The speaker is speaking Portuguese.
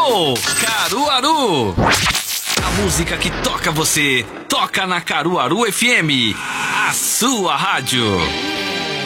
Alô, Caruaru! A música que toca você, toca na Caruaru FM, a sua rádio.